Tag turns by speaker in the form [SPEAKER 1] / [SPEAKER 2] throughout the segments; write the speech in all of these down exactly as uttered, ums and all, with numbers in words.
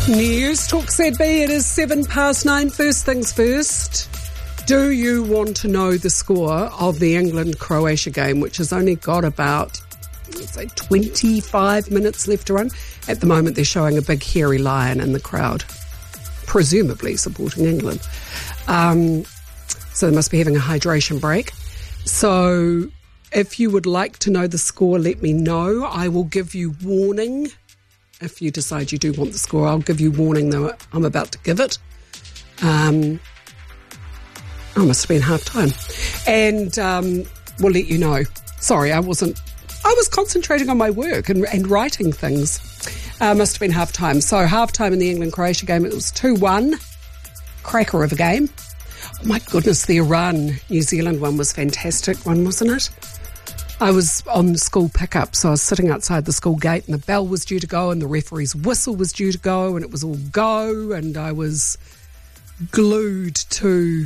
[SPEAKER 1] News Talk Z B, it is seven past nine. First things first, do you want to know the score of the England-Croatia game, which has only got about, let's say, twenty-five minutes left to run? At the moment, they're showing a big hairy lion in the crowd, presumably supporting England. Um, so they must be having a hydration break. So if you would like to know the score, let me know. I will give you warning. If you decide you do want the score, I'll give you warning that I'm about to give it. Um, oh, must have been half time. And um, we'll let you know. Sorry, I wasn't... I was concentrating on my work and, and writing things. Uh, must have been half time. So half time in the England-Croatia game, it was two one. Cracker of a game. Oh my goodness, the Iran-New Zealand one was fantastic one, wasn't it? I was on school pickup, so I was sitting outside the school gate and the bell was due to go and the referee's whistle was due to go and it was all go and I was glued to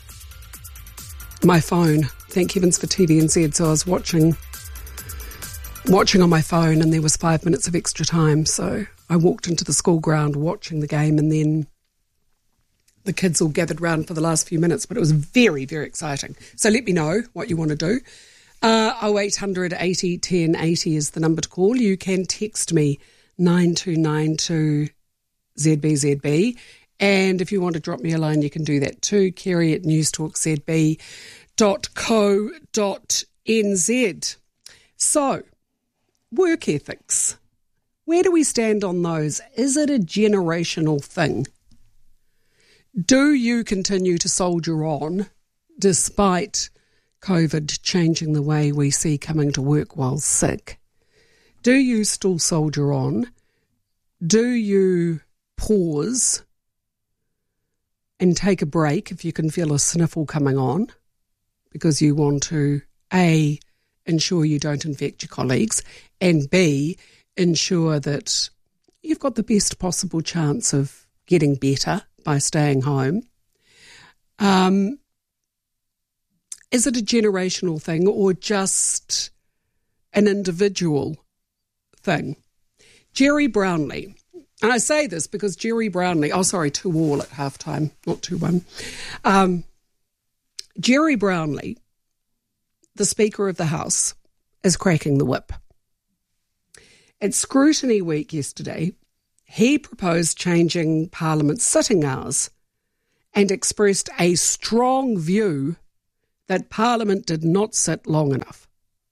[SPEAKER 1] my phone. Thank heavens for T V N Z. So I was watching watching on my phone and there was five minutes of extra time. So I walked into the school ground watching the game and then the kids all gathered round for the last few minutes, but it was very, very exciting. So let me know what you want to do. Uh, oh eight hundred eighty ten eighty is the number to call. You can text me nine two nine two Z B Z B. And if you want to drop me a line, you can do that too. Kerry at newstalkzb dot co dot n z. So, work ethics. Where do we stand on those? Is it a generational thing? Do you continue to soldier on despite COVID changing the way we see coming to work while sick? Do you still soldier on? Do you pause and take a break if you can feel a sniffle coming on because you want to, A, ensure you don't infect your colleagues, and B, ensure that you've got the best possible chance of getting better by staying home? Um, is it a generational thing or just an individual thing? Jerry Brownlee, and I say this because Jerry Brownlee, oh sorry, two all at halftime, not two one. Um, Jerry Brownlee, the Speaker of the House, is cracking the whip. At Scrutiny Week yesterday, he proposed changing Parliament's sitting hours and expressed a strong view that Parliament did not sit long enough.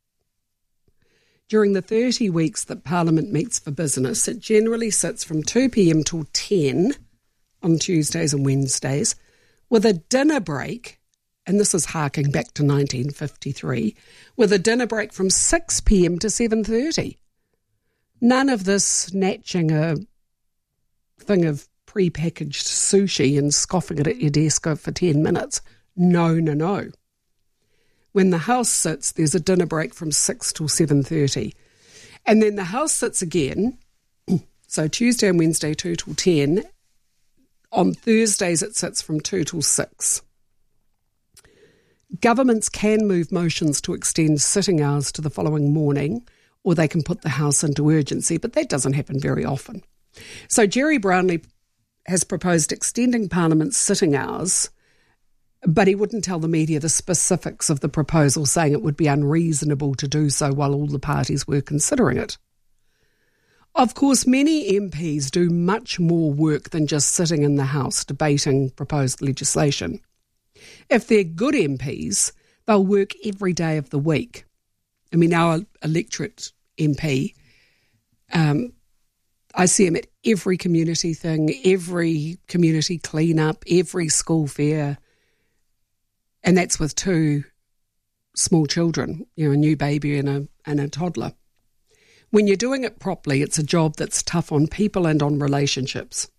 [SPEAKER 1] During the thirty weeks that Parliament meets for business, it generally sits from two p.m. till ten on Tuesdays and Wednesdays, with a dinner break, and this is harking back to nineteen fifty-three, with a dinner break from six p.m. to seven thirty. None of this snatching a thing of pre-packaged sushi and scoffing it at your desk for ten minutes. No, no, no. When the House sits, there's a dinner break from six till seven thirty. And then the House sits again, so Tuesday and Wednesday, two till ten. On Thursdays, it sits from two till six. Governments can move motions to extend sitting hours to the following morning, or they can put the House into urgency, but that doesn't happen very often. So Jerry Brownlee has proposed extending Parliament's sitting hours, but he wouldn't tell the media the specifics of the proposal, saying it would be unreasonable to do so while all the parties were considering it. Of course, many M Ps do much more work than just sitting in the House debating proposed legislation. If they're good M Ps, they'll work every day of the week. I mean, our electorate M P, um, I see him at every community thing, every community clean-up, every school fair, and that's with two small children, you know, a new baby and a and a toddler. When you're doing it properly, it's a job that's tough on people and on relationships.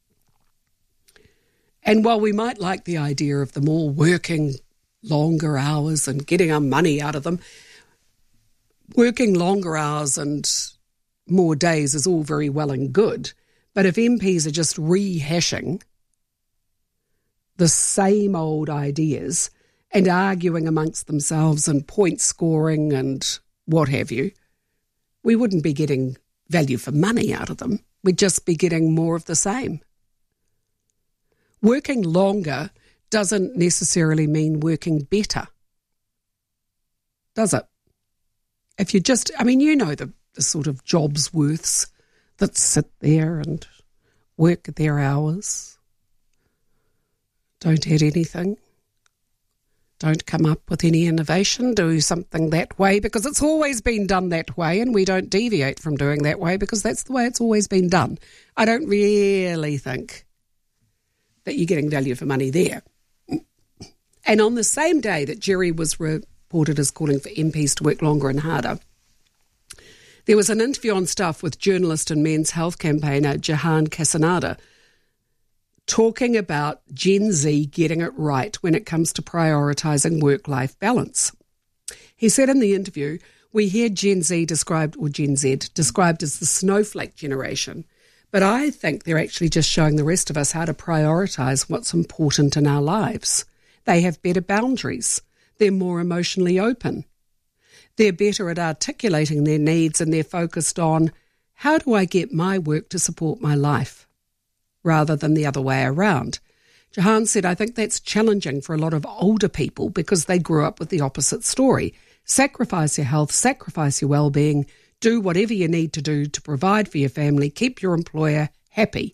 [SPEAKER 1] And while we might like the idea of them all working longer hours and getting our money out of them, working longer hours and more days is all very well and good. But if M Ps are just rehashing the same old ideas and arguing amongst themselves and point scoring and what have you, we wouldn't be getting value for money out of them. We'd just be getting more of the same. Working longer doesn't necessarily mean working better, does it? If you just, I mean, you know the, the sort of jobs worths that sit there and work their hours, don't add anything, don't come up with any innovation, do something that way because it's always been done that way and we don't deviate from doing that way because that's the way it's always been done. I don't really think that you're getting value for money there. And on the same day that Jerry was reported as calling for M Ps to work longer and harder, there was an interview on Stuff with journalist and men's health campaigner Jahan Castaneda talking about Gen Z getting it right when it comes to prioritising work-life balance. He said in the interview, we hear Gen Z described, or Gen Z, described as the snowflake generation, but I think they're actually just showing the rest of us how to prioritise what's important in our lives. They have better boundaries. They're more emotionally open. They're better at articulating their needs and they're focused on how do I get my work to support my life rather than the other way around. Jahan said, I think that's challenging for a lot of older people because they grew up with the opposite story. Sacrifice your health, sacrifice your well-being, do whatever you need to do to provide for your family, keep your employer happy.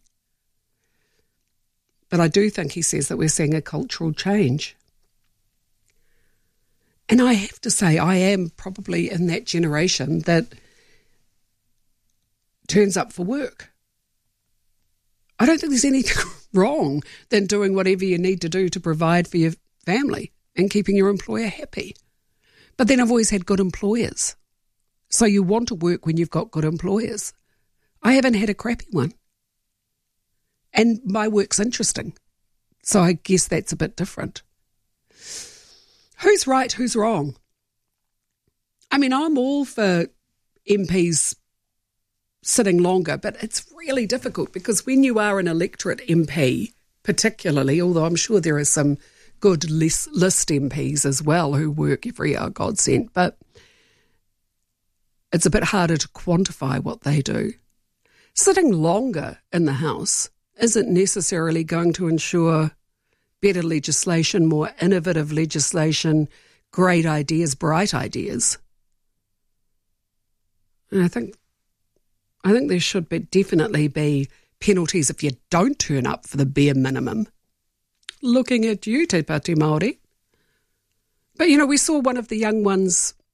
[SPEAKER 1] But I do think he says that we're seeing a cultural change. And I have to say, I am probably in that generation that turns up for work. I don't think there's anything wrong than doing whatever you need to do to provide for your family and keeping your employer happy. But then I've always had good employers. So you want to work when you've got good employers. I haven't had a crappy one. And my work's interesting. So I guess that's a bit different. Who's right, who's wrong? I mean, I'm all for M Ps sitting longer, but it's really difficult because when you are an electorate M P, particularly, although I'm sure there are some good list, list M Ps as well who work every hour God sent, but it's a bit harder to quantify what they do. Sitting longer in the House isn't necessarily going to ensure better legislation, more innovative legislation, great ideas, bright ideas. And I think I think there should be definitely be penalties if you don't turn up for the bare minimum. Looking at you, Te Pāti Māori. But, you know, we saw one of the young ones